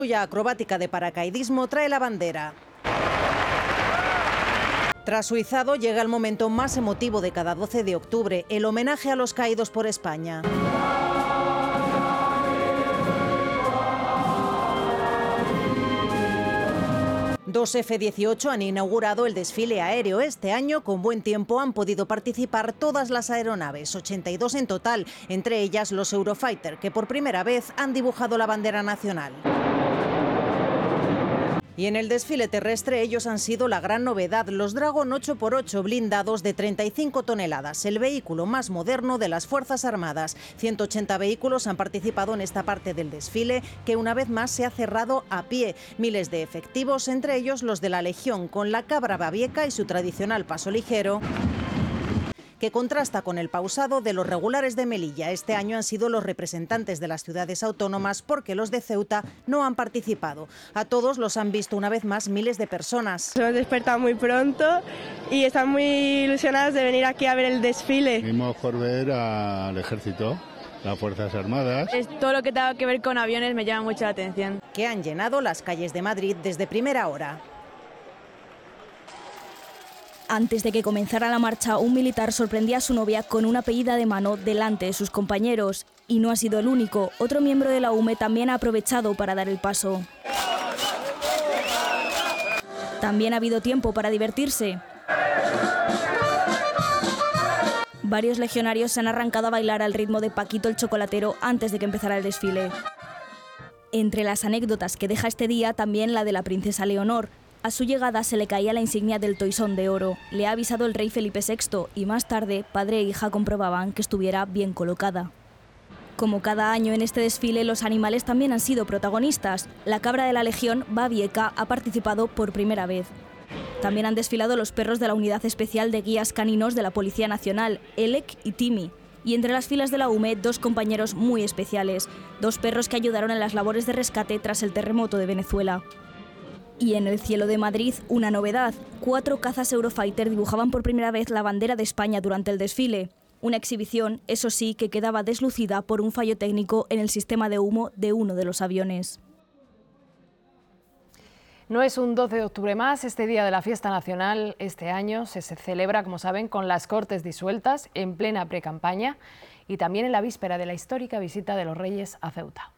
La acrobática de paracaidismo trae la bandera. Tras su izado llega el momento más emotivo de cada 12 de octubre, el homenaje a los caídos por España. Dos F-18 han inaugurado el desfile aéreo. Este año, con buen tiempo, han podido participar todas las aeronaves, 82 en total, entre ellas los Eurofighter, que por primera vez han dibujado la bandera nacional. Y en el desfile terrestre ellos han sido la gran novedad, los Dragon 8x8 blindados de 35 toneladas, el vehículo más moderno de las Fuerzas Armadas. 180 vehículos han participado en esta parte del desfile, que una vez más se ha cerrado a pie. Miles de efectivos, entre ellos los de la Legión, con la cabra babieca y su tradicional paso ligero, que contrasta con el pausado de los regulares de Melilla. Este año han sido los representantes de las ciudades autónomas porque los de Ceuta no han participado. A todos los han visto una vez más miles de personas. Hemos despertado muy pronto y están muy ilusionadas de venir aquí a ver el desfile. Venimos por ver al ejército, las Fuerzas Armadas. Todo lo que tenga que ver con aviones me llama mucho la atención. Que han llenado las calles de Madrid desde primera hora. Antes de que comenzara la marcha, un militar sorprendía a su novia con una pedida de mano delante de sus compañeros. Y no ha sido el único. Otro miembro de la UME también ha aprovechado para dar el paso. También ha habido tiempo para divertirse. Varios legionarios se han arrancado a bailar al ritmo de Paquito el Chocolatero antes de que empezara el desfile. Entre las anécdotas que deja este día, también la de la princesa Leonor. A su llegada se le caía la insignia del toisón de oro. Le ha avisado el rey Felipe VI y más tarde padre e hija comprobaban que estuviera bien colocada. Como cada año en este desfile, los animales también han sido protagonistas. La cabra de la Legión, Babieca, ha participado por primera vez. También han desfilado los perros de la Unidad Especial de Guías Caninos de la Policía Nacional, Elec y Timi. Y entre las filas de la UME, dos compañeros muy especiales, dos perros que ayudaron en las labores de rescate tras el terremoto de Venezuela. Y en el cielo de Madrid, una novedad. 4 cazas Eurofighter dibujaban por primera vez la bandera de España durante el desfile. Una exhibición, eso sí, que quedaba deslucida por un fallo técnico en el sistema de humo de uno de los aviones. No es un 12 de octubre más, este día de la fiesta nacional este año se celebra, como saben, con las Cortes disueltas, en plena precampaña y también en la víspera de la histórica visita de los Reyes a Ceuta.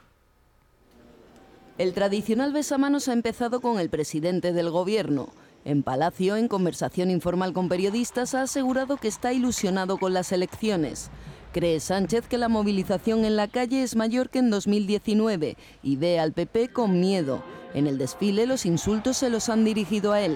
El tradicional besamanos ha empezado con el presidente del Gobierno. En Palacio, en conversación informal con periodistas, ha asegurado que está ilusionado con las elecciones. Cree Sánchez que la movilización en la calle es mayor que en 2019 y ve al PP con miedo. En el desfile los insultos se los han dirigido a él.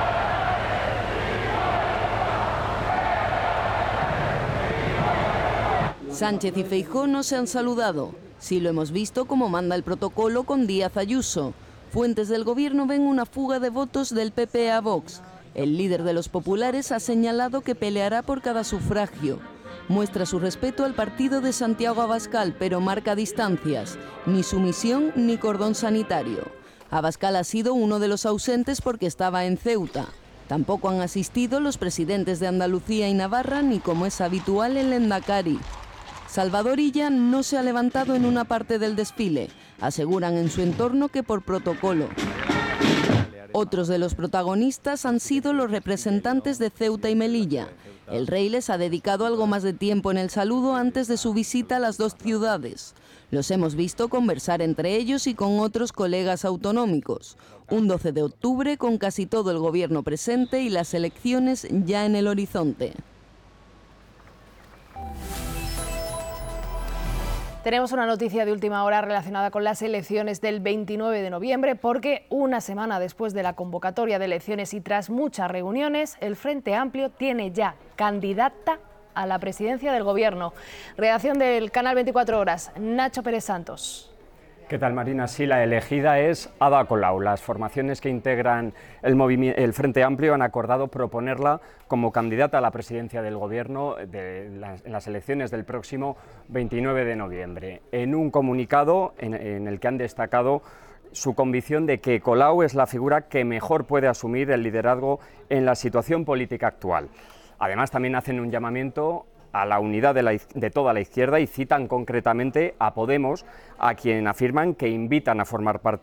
Sánchez y Feijóo no se han saludado. Sí lo hemos visto como manda el protocolo con Díaz Ayuso. Fuentes del gobierno ven una fuga de votos del PP a Vox. El líder de los populares ha señalado que peleará por cada sufragio. Muestra su respeto al partido de Santiago Abascal, pero marca distancias. Ni sumisión ni cordón sanitario. Abascal ha sido uno de los ausentes porque estaba en Ceuta. Tampoco han asistido los presidentes de Andalucía y Navarra, ni como es habitual el Lehendakari. Salvador Illa no se ha levantado en una parte del desfile. Aseguran en su entorno que por protocolo. Otros de los protagonistas han sido los representantes de Ceuta y Melilla. El rey les ha dedicado algo más de tiempo en el saludo antes de su visita a las dos ciudades. Los hemos visto conversar entre ellos y con otros colegas autonómicos. Un 12 de octubre con casi todo el gobierno presente y las elecciones ya en el horizonte. Tenemos una noticia de última hora relacionada con las elecciones del 29 de noviembre, porque una semana después de la convocatoria de elecciones y tras muchas reuniones, el Frente Amplio tiene ya candidata a la presidencia del Gobierno. Redacción del Canal 24 Horas, Nacho Pérez Santos. ¿Qué tal, Marina? Sí, la elegida es Ada Colau. Las formaciones que integran el Frente Amplio han acordado proponerla como candidata a la presidencia del Gobierno en las elecciones del próximo 29 de noviembre. En un comunicado en el que han destacado su convicción de que Colau es la figura que mejor puede asumir el liderazgo en la situación política actual. Además, también hacen un llamamiento a la unidad de toda la izquierda y citan concretamente a Podemos, a quien afirman que invitan a formar parte